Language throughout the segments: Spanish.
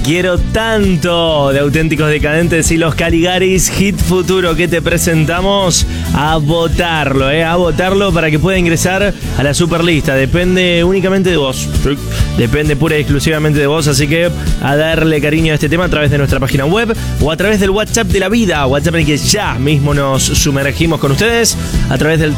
quiero tanto de Auténticos Decadentes y los Caligaris, hit futuro que te presentamos. A votarlo para que pueda ingresar a la superlista. Depende únicamente de vos, depende pura y exclusivamente de vos, así que a darle cariño a este tema a través de nuestra página web o a través del WhatsApp de la vida, WhatsApp en el que ya mismo nos sumergimos con ustedes a través del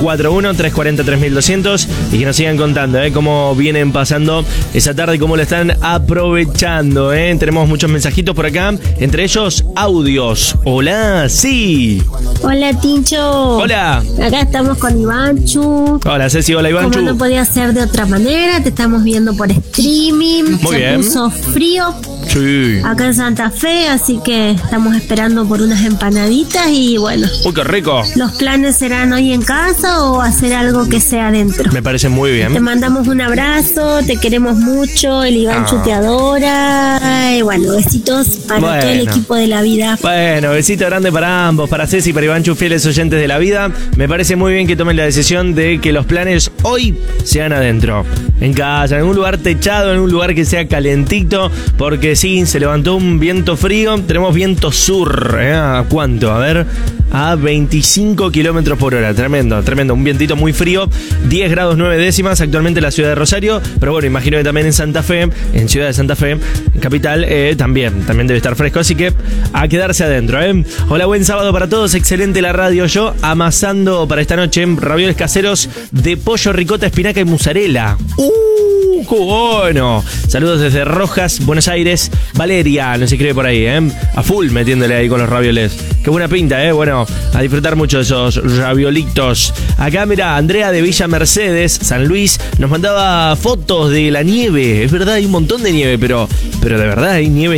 341-340-3200 y que nos sigan contando cómo vienen pasando esa tarde y cómo lo están aprovechando. Tenemos muchos mensajitos por acá, entre ellos audios. Hola, sí. Hola, Tincho. Hola. Acá estamos con Ivanchu. Hola, Ceci. Hola, Ivanchu. Como no podía ser de otra manera, te estamos viendo por streaming. Muy bien. Se puso frío. Sí. Acá en Santa Fe, así que estamos esperando por unas empanaditas y bueno. ¡Uy, qué rico! ¿Los planes serán hoy en casa o hacer algo que sea adentro? Me parece muy bien. Te mandamos un abrazo, te queremos mucho, el Ivanchu te adora. Y bueno, besitos para todo el equipo de la vida. Bueno, besito grande para ambos, para Ceci y para Ivanchu, fieles oyentes de la vida. Me parece muy bien que tomen la decisión de que los planes hoy sean adentro. En casa, en un lugar techado, en un lugar que sea calentito, porque sí, se levantó un viento frío. Tenemos viento sur, ¿a cuánto? A ver, a 25 kilómetros por hora. Tremendo, tremendo. Un vientito muy frío. 10 grados 9 décimas actualmente en la ciudad de Rosario. Pero bueno, imagino que también en Santa Fe, en Ciudad de Santa Fe, capital, también debe estar fresco. Así que a quedarse adentro. Hola, buen sábado para todos. Excelente la radio. Yo amasando para esta noche ravioles caseros de pollo, ricota, espinaca y mozzarella. ¡Qué bueno! Saludos desde Rojas, Buenos Aires. Valeria nos escribe por ahí, a full metiéndole ahí con los ravioles. Qué buena pinta, bueno, a disfrutar mucho de esos raviolitos. Acá, mira, Andrea de Villa Mercedes, San Luis, nos mandaba fotos de la nieve. Es verdad, hay un montón de nieve, pero de verdad hay nieve.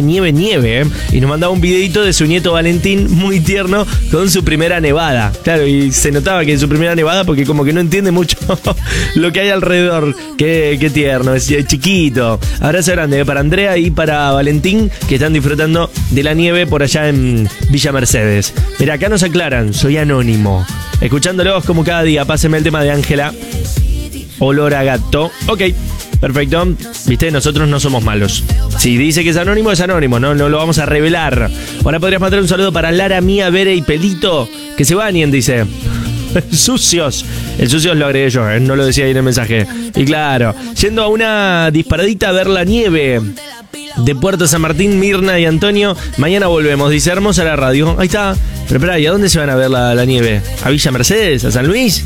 Y nos mandaba un videito de su nieto Valentín, muy tierno, con su primera nevada. Claro, y se notaba que en su primera nevada, porque como que no entiende mucho lo que hay alrededor. Qué tierno, es chiquito. Abrazo grande para Andrea y para Valentín, que están disfrutando de la nieve por allá en Villa Mercedes. Mira, acá nos aclaran, soy anónimo. Escuchándolos como cada día, pásenme el tema de Ángela. Olor a gato. Ok, perfecto. Viste, nosotros no somos malos. Si dice que es anónimo, no lo vamos a revelar. Ahora podrías mandar un saludo para Lara, Mía, Bere y Pelito, que se bañen, dice. Sucios. El sucio lo agregué yo, no lo decía ahí en el mensaje. Y claro, yendo a una disparadita a ver la nieve de Puerto San Martín, Mirna y Antonio. Mañana volvemos, dice, hermosa la radio. Ahí está. Pero espera, ¿y a dónde se van a ver la nieve? ¿A Villa Mercedes? ¿A San Luis?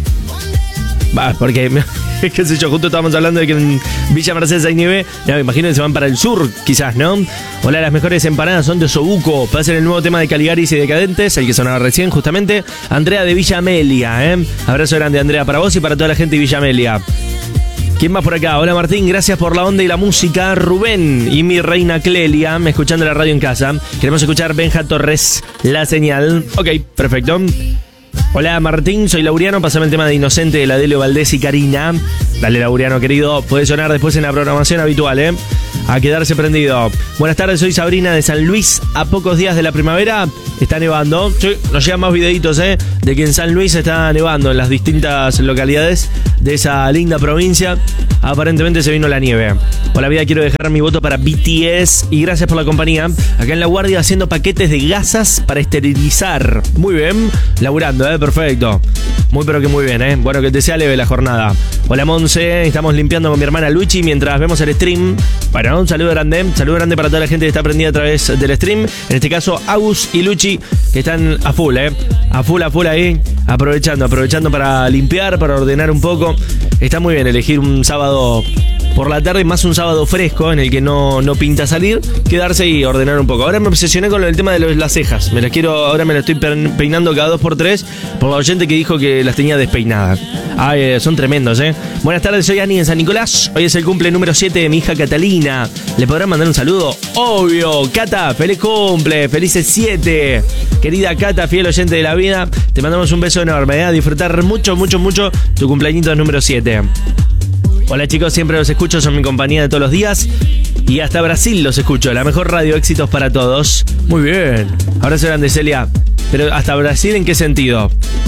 Va, porque, qué sé yo, justo estábamos hablando de que en Villa Mercedes hay nieve. Ya me imagino que se van para el sur, quizás, ¿no? Hola, las mejores empanadas son de Osobuco. Pasen el nuevo tema de Caligaris y Decadentes, el que sonaba recién, justamente. Andrea de Villa Amelia, Abrazo grande, Andrea, para vos y para toda la gente de Villa Amelia. ¿Quién más por acá? Hola, Martín, gracias por la onda y la música. Rubén y mi reina Clelia, escuchando la radio en casa. Queremos escuchar Benja Torres, La Señal. Ok, perfecto. Hola, Martín, soy Laureano, pasame el tema de Inocente de la Delio Valdés y Karina. Dale, Laureano, querido, puede sonar después en la programación habitual, a quedarse prendido. Buenas tardes, soy Sabrina de San Luis. A pocos días de la primavera está nevando. Sí, nos llegan más videitos, de que en San Luis está nevando en las distintas localidades de esa linda provincia. Aparentemente se vino la nieve. Hola, vida, quiero dejar mi voto para BTS y gracias por la compañía. Acá en La Guardia haciendo paquetes de gasas para esterilizar. Muy bien, laburando, perfecto. Muy pero que muy bien, Bueno, que te sea leve la jornada. Hola, Monse, estamos limpiando con mi hermana Luchi mientras vemos el stream. Bueno, un saludo grande para toda la gente que está prendida a través del stream. En este caso, Agus y Luchi, que están a full, a full ahí, aprovechando para limpiar, para ordenar un poco. Está muy bien elegir un sábado por la tarde, más un sábado fresco en el que no pinta salir, quedarse y ordenar un poco. Ahora me obsesioné con el tema de las cejas. Ahora me las estoy peinando cada 2x3 por la oyente que dijo que las tenía despeinadas. Ay, son tremendos, Buenas tardes, soy Ani en San Nicolás. Hoy es el cumple número 7 de mi hija Catalina. ¿Le podrán mandar un saludo? Obvio. Cata, feliz cumple, felices 7. Querida Cata, fiel oyente de la vida, te mandamos un beso enorme, a disfrutar mucho tu cumpleañito número 7. Hola, chicos, siempre los escucho, son mi compañía de todos los días. Y hasta Brasil los escucho, la mejor radio, éxitos para todos. Muy bien. Abrazo grande, Celia. Pero ¿hasta Brasil en qué sentido?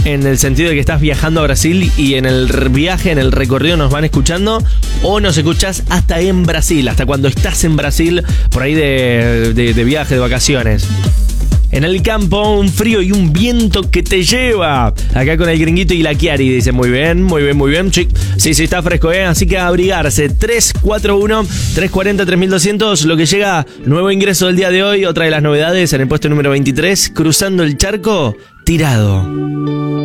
en el sentido de que estás viajando a Brasil y en el viaje, en el recorrido nos van escuchando, o nos escuchás hasta en Brasil, hasta cuando estás en Brasil, por ahí de viaje, de vacaciones. En el campo, un frío y un viento que te lleva. Acá con el Gringuito y la Chiari. Dice, muy bien. Sí, está fresco, ¿eh? Así que a abrigarse. 341-340-3200. Lo que llega, nuevo ingreso del día de hoy. Otra de las novedades en el puesto número 23. Cruzando el charco, tirado.